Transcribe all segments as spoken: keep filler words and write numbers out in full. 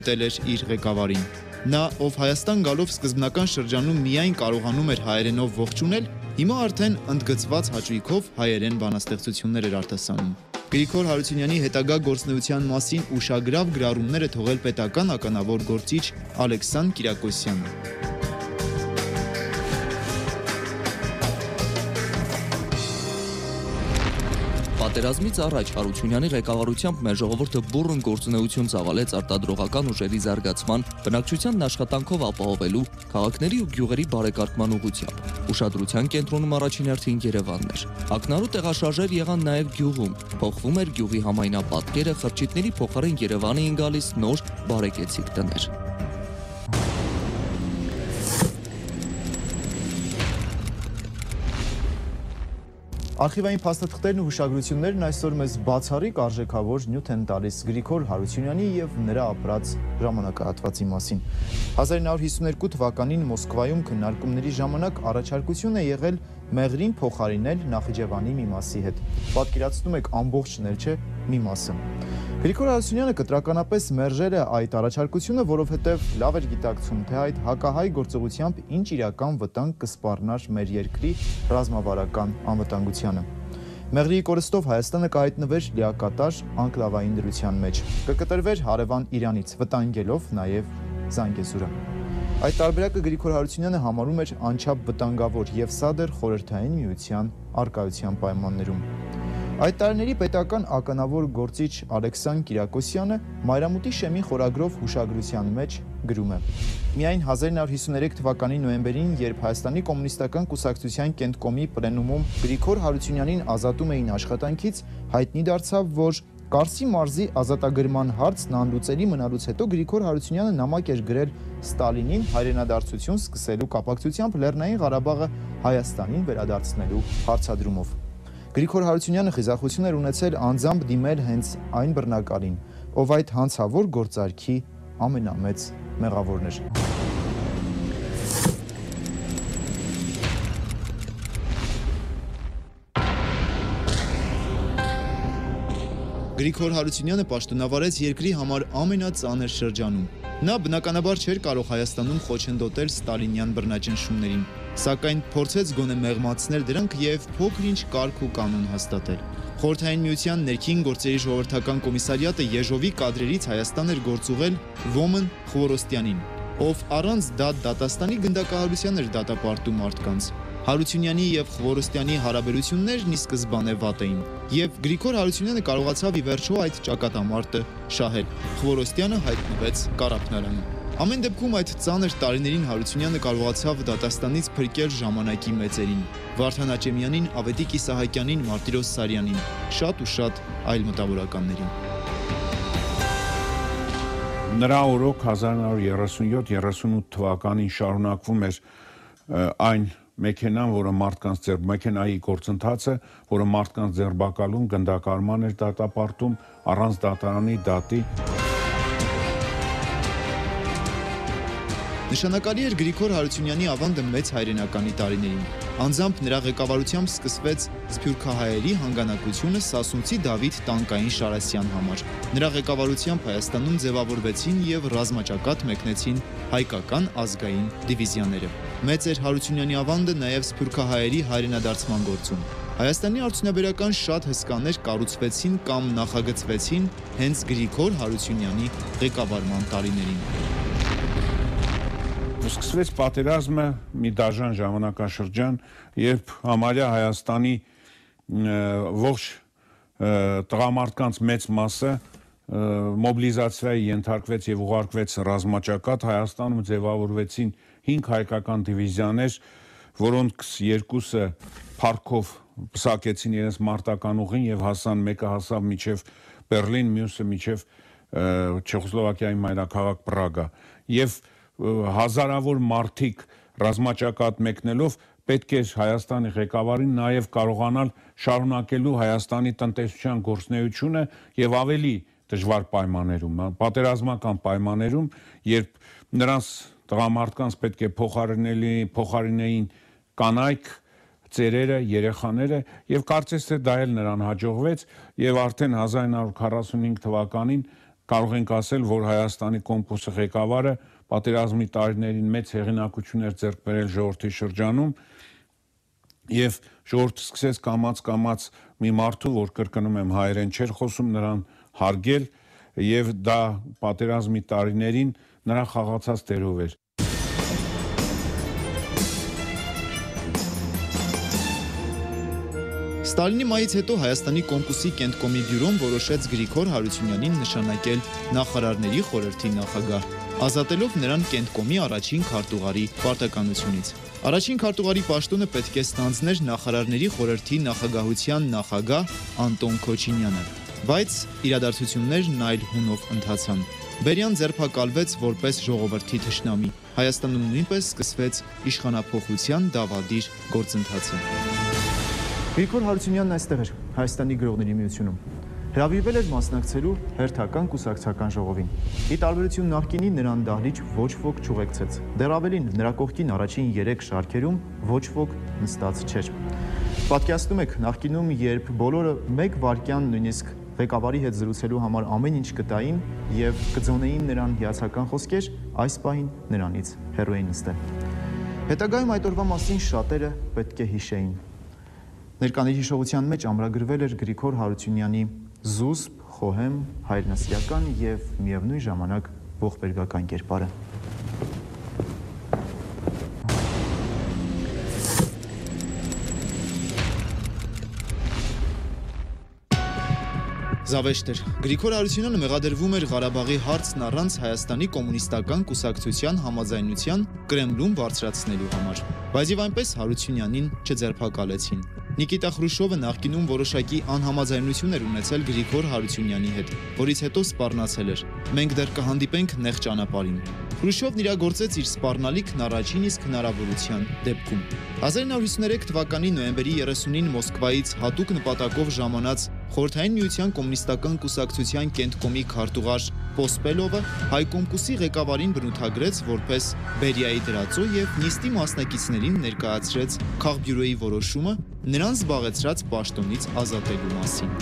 տել էր իր ղեկավարին։ Նա, ով Հայաստան գալով սկզբնական շրջանում միայն կարողանում էր հայերենով ողջունել, հիմա արդեն ընդգծված հաճույքով հայերեն բանաստեղծություններ էր արտասանում։ Գրիգոր Հարությունյանի հետագա գործունեության մասին ուշագրավ գրառումներ է թողել պետական ականավոր գործիչ Ալեքսան Կիրակոսյանը։ Պատերազմից առաջ Հարությունյանի ղեկավարությամբ մեր ժողովուրդը բուռն գործունեություն ծավալեց արտադրողական ուժերի զարգացման, բնակչությանն աշխատանքով ապահովելու, քաղաքների ու գյուղերի բարեկարգման ուղղությամբ։ Ուշադրության կենտրոնում առաջին հերթին Երևանն էր։ Ակնառու տեղաշարժեր եղան նաև գյուղում։ Փոխվում էր գյուղի համայնապատկերը, խրճիթների փոխարեն Երևան էին գալիս նոր բարեկեցիկ տներ։ Արխիվային փաստաթղթերն ու հուշագրություններն այսօր մեզ բացառիկ արժեքավոր նյութ են տալիս Գրիգոր Հարությունյանի եւ նրա ապրած ժամանակահատվածի մասին։ հազար ինը հարյուր հիսուներկու թվականին Մոսկվայում քննարկումների ժամանակ առաջարկություն է եղել մեղրին փոխարինել Նախիջևանի մի մասի հետ։ Պատկերացնում եք ամբողջն էլ չէ, մի մասը։ Գրիգոր Հարությունյանը կտրականապես մերժել է այդ առաջարկությունը, որովհետև լավ էր գիտակցում, թե այդ հակահայ գործողությամբ ինչ իրական վտանգ կսպառնար մեր երկրի ռազմավարական անվտանգությանը։ Մեղրի կորստով Հայաստանը կհայտնվեր լիակատար անկլավային դրության մեջ, կկտրվեր հարևան Իրանից, վտանգելով նաև Զանգեզուրը։ Այդ տարբերակը Գրիգոր Հարությունյանը համարում էր անչափ վտանգավոր եւ սա դեռ խորհրդային միության առկայության պայմաններում։ Այդ տարիների պետական ականավոր գործիչ Ալեքսան Կիրակոսյանը Մայրամուտի շեմի խորագրով հուշագրության մեջ գրում է. Միայն հազար ինը հարյուր հիսուներեք թվականի նոյեմբերին, երբ Հայաստանի կոմունիստական կուսակցության կենտկոմի պլենումում Գրիգոր Հարությունյանին ազատում էին աշխատանքից, հայտնի դարձավ, որ Կարսի մարզի ազատագրման հարցն անլուծելի մնալուց հետո Գրիգոր Հարությունյանը նամակ էր գրել Ստալինին հայրենադարձություն սկսելու կապակցությամբ Լեռնային Ղարաբաղը Հայաստանին վերադարձնելու հարցադրումով։ Գրիգոր Հարությունյանը խիզախություն էր ունեցել անձամբ դիմել հենց այն բռնակալին, ով այդ հանցավոր գործարքի ամենամեծ մեղավորն էր։ Գրիգոր Հարությունյանը պաշտոնավարեց երկրի համար ամենածանր շրջանում։ Նա բնականաբար չէր կարող Հայաստանում խոչընդոտել ստալինյան բռնաճնշումներին, սակայն փորձեց գոնե մեղմացնել դրանք եւ փոքր-ինչ կարգ ու կանոն հաստատել։ Խորհրդային միության ներքին գործերի ժողովրդական կոմիսարիատը Եժովի կադրերից Հայաստան էր գործուղել Ոմն Խվորոստյանին, ով առանց դատ դատաստանի գնդակահարության էր դատապարտում մարդկանց։ Հարությունյանի եւ Խվորոստյանի հարաբերություններն ի սկզբանե վատ էին, եւ Գրիգոր Հարությունյանը կարողացավ ի վերջո այդ ճակատամարտը շահել։ Խվորոստյանը հայտնվեց Կարապնարանում։ Ամեն դեպքում այդ ծանր տարիներին Հարությունյանը կարողացավ դատաստանից փրկել ժամանակի մեծերին՝ Վարդան Աճեմյանին, Ավետիք Իսահակյանին, Մարտիրոս Սարյանին, շատ ու շատ այլ մտավորականներին։ Նրա օրոք հազար ինը հարյուր երեսունյոթ երեսունութ թվականին շարունակվում էր այն մեքենան, որը մարդկանց ձեր մեքենայի գործընթացը, որը մարդկանց ձերբակալում, գնդակահարման էր դատապարտում առանց դատարանի դատի։ Նշանակալի էր Գրիգոր Հարությունյանի ավանդը մեծ հայրենականի տարիներին։ Անձամբ նրա ղեկավարությամբ սկսվեց սփյուռքահայերի հանգանակությունը Սասունցի Դավիթ տանկային Շարասյան համար։ Նրա ղեկավարությամբ Հայաստանում ձևավորվեցին եւ ռազմաճակատ մեկնեցին հայկական ազգային դիվիզիաները։ Մեծ էր Հարությունյանի ավանդը նաև սփյուռքահայերի հայրենադարձման գործում։ Հայաստանի արդյունաբերական շատ հսկաներ կառուցվեցին կամ նախագծվեցին հենց Գրիգոր Հարությունյանի ղեկավարման տարիներին։ Սկսվեց պատերազմը մի դաժան ժամանակաշրջան, երբ համարյա Հայաստանի ողջ տղամարդկանց մեծ մասը մոբիլիզացիայի ենթարկվեց եւ ուղարկվեց ռազմաճակատ։ Հայաստանում ձևավորվեցին հինգ հայկական դիվիզիաներ, որոնց երկուսը փառքով պսակեցին իրենց մարտական ուղին եւ հասան, մեկը հասավ մինչեւ Բերլին, մյուսը մինչեւ Չեխոսլովակիայի մայրաքաղաք Պրագա։ Եվ հազարավոր մարդիկ ռազմաճակատ մեկնելով պետք է Հայաստանի ղեկավարին նաև կարողանալ շարունակելու Հայաստանի տնտեսության գործունեությունը եւ ավելի դժվար պայմաններում, պատերազմական պայմաններում, երբ նրանց տղամարդկանց պետք է փոխարինելի փոխարինեին կանայք, ծերերը, երեխաները եւ կարծես թե դա էլ նրան հաջողվեց եւ արդեն հազար ինը հարյուր քառասունհինգ թվականին կարող ենք ասել, որ Հայաստանի Կոմկուսի ղեկավարը պատերազմի տարիներին մեծ հեղինակություններ ձեռք բերել ժողովրդի շրջանում եւ ժողովուրդը սկսեց կամաց-կամաց մի մարդու, որ կրկնում եմ հայերեն չէր խոսում, նրան հարգել եւ դա պատերազմի տարիներին նրա խաղացած դերով էր։ Ստալինի մայից հետո Հայաստանի Կոմկուսի Կենտկոմի բյուրոն որոշեց Գրիգոր Հարությունյանին նշանակել նախարարների խորհրդի նախագահ, ազատելով նրան Կենտկոմի առաջին քարտուղարի պարտականությունից։ Առաջին քարտուղարի պաշտոնը պետք է ստանձներ նախարարների խորհրդի նախագահության նախագահ Անտոն Քոչինյանը, բայց իրադարձություններն այլ հունով ընթացան։ Բերյան ձերբակալվեց որպես ժողովրդի թշնամի։ Հայաստանում նույնպես սկսվեց իշխանափոխության դավադիր գործընթացը։ Գրիգոր Հարությունյանն այստեղ էր, Հայաստանի գրողների միությունում։ Հրավիրվել էր մասնակցելու հերթական կուսակցական ժողովին։ Ի տարբերություն նախկինի նրան դահլիճ ոչ ոք չուղեկցեց։ Դեռ ավելին, նրա կողքին առաջին երեք շարքերում ոչ ոք նստած չէր։ Պատկերացնում եք, նախկինում, երբ բոլորը մեկ վայրկյան նույնիսկ ղեկավարի հետ զրուցելու համար ամեն ինչ կտային եւ կձոնեին նրան հիացական խոսքեր, այս պահին նրանից հեռու էին նստել։ Հետագայում այդ օրվա մասին շատերը պետք է հիշեին։ Ներկաների հիշողության մեջ ամրագրվել էր Գրիգոր Հարությունյանի զուսպ, խոհեմ, հայրենասիրական եւ միևնույն ժամանակ ողբերգական կերպարը։ Զավեշտ էր։ Գրիգոր Հարությունյանը մեղադրվում էր Ղարաբաղի հարցն առանց Հայաստանի կոմունիստական կուսակցության համաձայնության Կրեմլում բարձրացնելու համար։ Բայց եւ այնպես Հարությունյանին չձերբակալեցին։ Նիկիտա Խրուշչովը նախկինում որոշակի անհամաձայնություն էր ունեցել Գրիգոր Հարությունյանի հետ, որից հետո սպառնացել էր։ Մենք դեռ կհանդիպենք նեղ ճանապարհին։ Խրուշչովն իրագործեց իր սպառնալիքն առաջին իսկ հնարավորության դեպքում։ հազար իննսուն հիսուներեք թվականի նոյեմբերի երեսունին Մոսկվայից հատուկ նպատակով ժամանած Խորհրդային Միության կոմունիստական կուսակցության Կենտկոմի քարտուղար Պոսպելովը հայ Կոմկուսի ղեկավարին բնութագրեց որպես Բերիայի դրածո եւ նիստի մասնակիցներին ներկայացրեց քաղբյուրոյի որոշումը նրան զբաղեցրած պաշտոնից ազատելու մասին։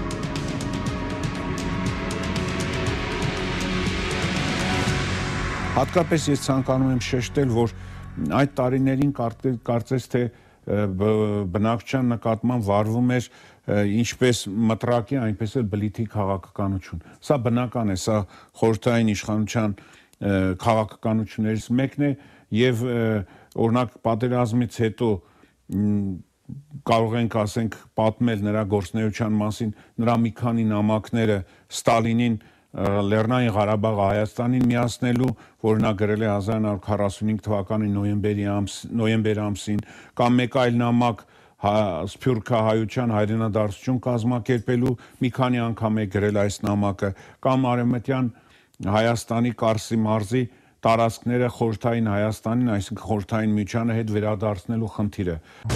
Հատկապես ես ցանկանում եմ շեշտել, որ այդ տարիներին կարծես թե բնակչության նկատմամբ վարվում էր ինչպես մտրակի, այնպես էլ բլիթի քաղաքականություն։ Սա բնական է, սա խորհրդային իշխանության քաղաքականություններից մեկն է եւ օրինակ պատերազմից հետո կարող ենք ասենք պատմել նրա գործունեության մասին, նրա մի քանի նամակները Ստալինին Լեռնային Ղարաբաղը Հայաստանին միացնելու, որ նա գրել է հազար իննսուն քառասունհինգ թվականի նոյեմբերի ամս, նոյեմբեր ամսին, կամ մեկ այլ նամակ Սփյուռքահայության հայրենադարձություն կազմակերպելու, մի քանի անգամ է գրել այս նամակը, կամ Արևմտյան Հայաստանի Կարսի մարզի տարածքները խորհրդային Հայաստանին, այսինքն խորհրդային Միությանը հետ վերադարձնելու խնդիրը։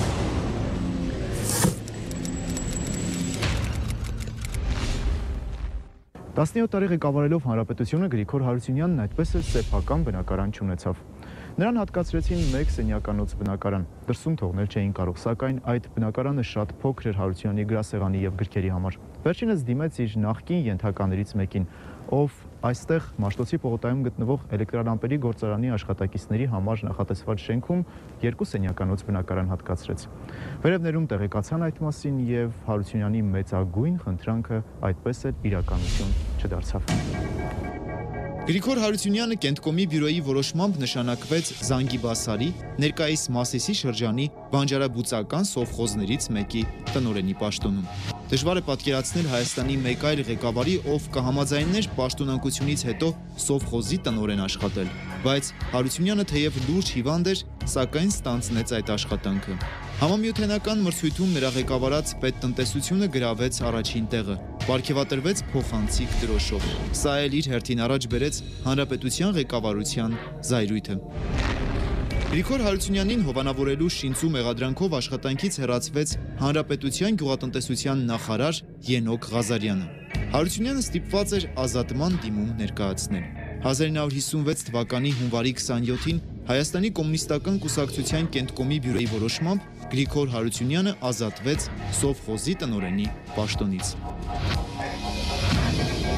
տասնյոթ տարի ղեկավարելով հանրապետությունը Գրիգոր Հարությունյանն այդպես էլ սեփական բնակարան չունեցավ։ Նրան հատկացրեցին մեկ սենյականոց բնակարան, դրսում թողնել չէին կարող, սակայն այդ բնակարանը շատ փոքր էր Հարությունյանի գրասեղանի եւ գրքերի համար։ Վերջինս դիմեց իր նախկին ենթականերից մեկին, ով այստեղ Մաշտոցի պողոտայում գտնվող էլեկտրալամպերի գործարանի աշխատակիցների համար նախատեսված շենքում երկու սենյականոց բնակարան հատկացրեց։ Վերևներում տեղեկացան այդ մասին եւ Հարությունյանի մեծագույն խնդրանքը այդպես էլ իրականություն չդարձավ։ Գրիգոր Հարությունյանը Կենտկոմի բյուրոյի որոշմամբ նշանակվեց Զանգիբասարի, ներկայիս Մասիսի շրջանի բանջարաբուծական սովխոզներից մեկի տնօրենի պաշտոնում։ Դժվար է պատկերացնել Հայաստանի մեկ այլ ղեկավարի, ով կհամաձայններ պաշտոնանկությունից հետո սովխոզի տնօրեն աշխատել, բայց Հարությունյանը թեև լուրջ հիվանդ էր, սակայն ստանձնեց այդ աշխատանքը։ Համամիութենական մրցույթում նրա ղեկավարած պետտնտեսությունը գրավեց առաջին տեղը, պարգևատրվեց փոխանցիկ դրոշով։ Սա էլ իր հերթին առաջ բերեց հանրապետության ղեկավարության զայրույթը։ Գրիգոր Հարությունյանին հովանավորելու շինծու մեղադրանքով աշխատանքից հեռացվեց հանրապետության գյուղատնտեսության նախարար Ենոք Ղազարյանը։ Հարությունյանը ստիպված էր ազատման դիմում ներկայացնել։ հազար իննսուն հիսունվեց թվականի հունվարի քսանյոթին Հայաստանի կոմունիստական կուսակցության Կենտկոմի բյուրոյի որոշմամբ Գրիգոր Հարությունյանը ազատվեց սովխոզի տնօրենի պաշտոնից։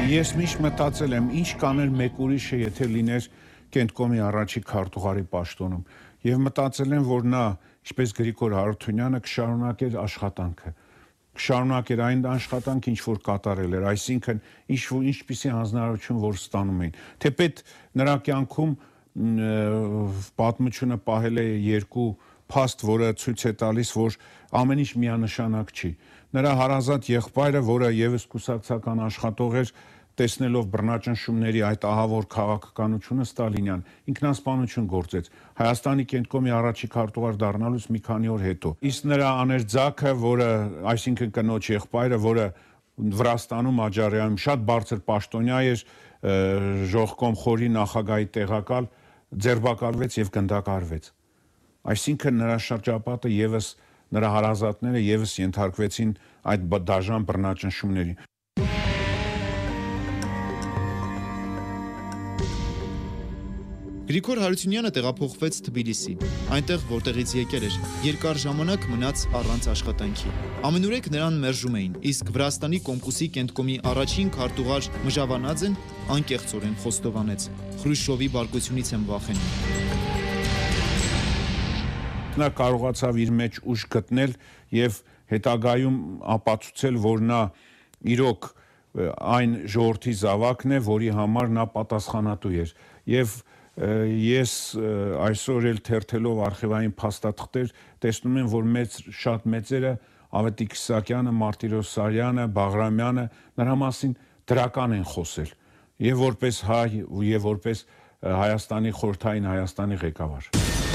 Ես միշտ մտածել եմ, ինչ կաներ մեկ ուրիշը, եթե լիներ Կենտկոմի առաջի քարտուղարի պաշտոնում, եւ մտածել եմ, որ նա, ինչպես Գրիգոր Հարությունյանը, կշարունակեր աշխատանքը, կշարունակեր այն աշխատանքը, ինչ որ կատարել էր, այսինքն ինչ որ ինչպիսի հանձնարարություն որ ստանում էին։ Թեպետ նրա կյանքում պատմությունը պահել է երկու փաստ, որը ցույց է տալիս, որ ամեն ինչ միանշանակ չի։ Նրա հարազատ եղբայրը, որը եւս կուսակցական աշխատող էր, տեսնելով բռնաճնշումների այդ ահավոր քաղաքականությունը, Ստալինյան ինքնասպանություն գործեց Հայաստանի Կենտկոմի առաջի քարտուղար դառնալուց մի քանի օր հետո։ Իսկ նրա աներձակը, որը, այսինքն կնոջ եղբայրը, որը Վրաստանում Աջարիայում շատ բարձր պաշտոնյա էր, Ժողկոմ խորի նախագահի տեղակալ, ձերբակալվեց եւ գնդակարվեց։ Այսինքն նրա շրջապատը եւս նրա հարազատները եւս ենթարկվեցին այդ դաժան բռնաճնշումների։ Գրիգոր Հարությունյանը տեղափոխվեց Թբիլիսի, այնտեղ որտեղից եկել էր, երկար ժամանակ մնաց առանց աշխատանքի։ Ամենուրեք նրան մերժում էին, իսկ Վրաստանի Կոմկուսի Կենտկոմի առաջին քարտուղար Մժավանաձեն անկեղծորեն խոստովանեց. Խրուշչովի բարկությունից եմ վախենում։ Նա կարողացավ իր մեջ ուժ գտնել եւ հետագայում ապացուցել, որ նա իրոք այն ժողովրդի զավակն է, որի համար նա պատասխանատու էր։ Եվ ես այսօր էլ թերթելով արխիվային փաստաթղթեր տեսնում եմ, որ մեծ շատ մեծերը Ավետիք Իսահակյանը, Մարտիրոս Սարյանը, Բաղրամյանը նրա մասին դրական են խոսել եւ որպես հայ եւ որպես Հայաստանի խորհրդային Հայաստանի ղեկավար։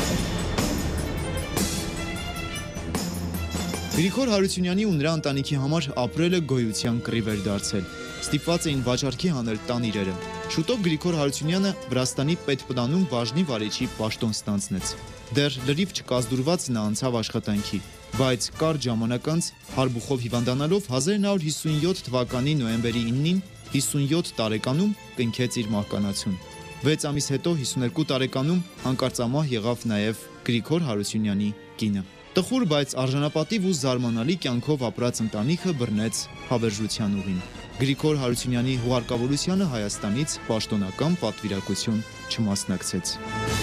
Գրիգոր Հարությունյանի ու նրա ընտանիքի համար ապրելը գոյության կռիվ էր դարձել։ Ստիպված էին վաճառքի հանել տան իրերը։ Շուտով Գրիգոր Հարությունյանը Վրաստանի պետպտանում բաժնի վարիչի պաշտոն ստանձնեց։ Դեռ լրիվ չկազդուրված նա անցավ աշխատանքի, բայց կարճ ժամանակ անց հարբուխով հիվանդանալով հազար նոր հիսունյոթ թվականի նոյեմբերի իննին հիսունյոթ տարեկանում կնքեց իր մահկանացուն։ վեց ամիս հետո հիսուներկու տարեկանում հանկարծամահ եղավ նաև Գրիգոր Հարությունյանի կինը։ Տխուր, բայց արժանապատիվ ու զարմանալի կյանքով ապրած ընտանիքը բռնեց հավերժության ուղին։ Գրիգոր Հարությունյանի հուղարկավորությանը Հայաստանից պաշտոնական պատվիրակություն չմասնակցեց։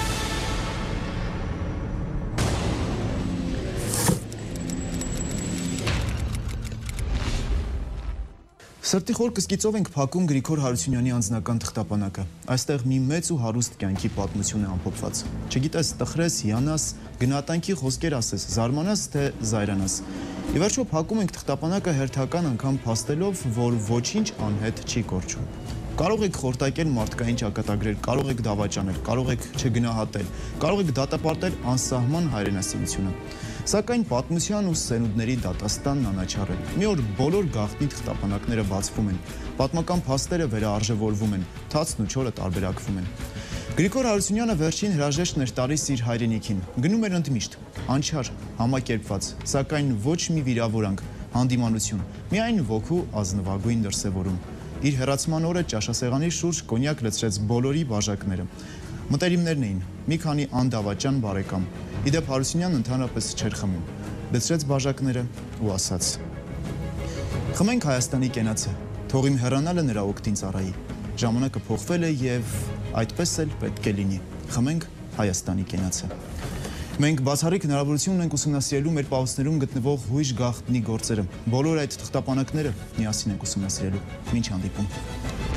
Սրտի խոր կսկիծով ենք փակում Գրիգոր Հարությունյանի անձնական թղթապանակը։ Այստեղ մի մեծ ու հարուստ կյանքի պատմություն է ամփոփված։ Չգիտես, տխրես, հիանաս, գնահատանքի խոսքեր ասես, զարմանաս, թե զայրանաս։ Ի վերջո փակում ենք թղթապանակը հերթական անգամ փաստելով, որ ոչինչ անհետ չի կորչում։ Կարող եք խորտակել մարդկային ճակատագրեր, կարող եք դավաճանել, կարող եք չգնահատել, կարող եք դատապարտել անսահման հայրենասիրությունը։ Սակայն պատմության ու սերունդների դատաստանն անաչառ է։ Մի օր բոլոր գաղտնի թղթապանակները բացվում են, պատմական փաստերը վերարժևորվում են, թացն ու չորը տարբերակվում են։ Գրիգոր Հարությունյանը վերջին հրաժեշտն էր տալիս իր հայրենիքին, գնում էր ընդմիշտ, անչար, համակերպված, սակայն ոչ մի վիրավորանք, հանդիմանություն, միայն ոգու ազնվագույն դրսևորում։ Իր հեռացման օրը ճաշասեղանի շուրջ կոնյակ լցրեց բոլորի բաժակները։ Մտերիմներն էին, մի քանի անդավաճան բարեկամ։ Իդեպ Հարությունյանն ընդհանրապես չէր խմում։ Լցրեց բաժակները ու ասաց. «Խմենք Հայաստանի կենացը, թող իմ հեռանալը նրա օգտին ծառայի։ Ժամանակը փոխվել է եւ այդպես էլ պետք է լինի։ Խմենք Հայաստանի կենացը»։ Մենք բացառիկ հնարավորություն ունենք ուսումնասիրելու մեր պահոցներում գտնվող հույժ գաղտնի գործերը։ Բոլոր այդ թղթապանակները միասին ենք ուսումնասիրելու։ Մինչ հանդիպում։